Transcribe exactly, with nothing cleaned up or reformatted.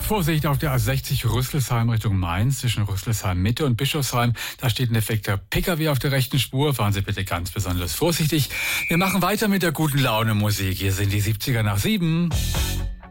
Vorsicht auf der A sechzig Rüsselsheim Richtung Mainz zwischen Rüsselsheim Mitte und Bischofsheim. Da steht ein defekter P K W auf der rechten Spur. Fahren Sie bitte ganz besonders vorsichtig. Wir machen weiter mit der guten Laune Musik. Hier sind die siebziger nach sieben.